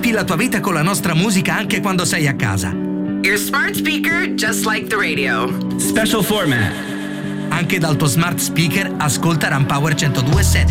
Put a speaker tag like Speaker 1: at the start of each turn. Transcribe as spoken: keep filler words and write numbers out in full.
Speaker 1: Riempi la tua vita con la nostra musica anche quando sei a casa.
Speaker 2: Your smart speaker, just like the radio.
Speaker 3: Special format.
Speaker 1: Anche dal tuo smart speaker ascolta Rampower centodue e sette.